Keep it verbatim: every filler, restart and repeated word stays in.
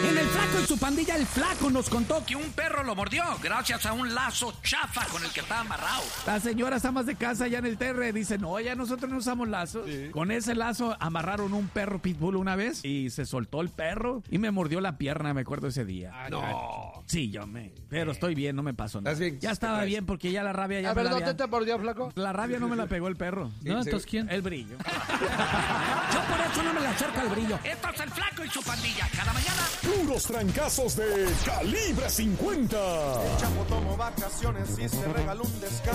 En El Flaco y su pandilla, el Flaco nos contó que un perro lo mordió gracias a un lazo chafa con el que estaba amarrado. Las señoras amas de casa allá en el Terre dicen, no, ya nosotros no usamos lazos. Sí. Con ese lazo amarraron un perro pitbull una vez y se soltó el perro y me mordió la pierna, me acuerdo ese día. Ah, no. Sí, yo me... Pero estoy bien, no me pasó nada. Bien, ya estaba bien porque ya la rabia ya a me ver, la ¿dónde había... te mordió, Flaco? La rabia no me la pegó el perro. Sí, ¿No? sí. Entonces, ¿quién? El brillo. Yo por eso no me le acerco al brillo. Esto es El Flaco y su pandilla. Cada mañana... Puros trancazos de Calibre cincuenta. El Chapo tomó vacaciones y se regaló un descanso.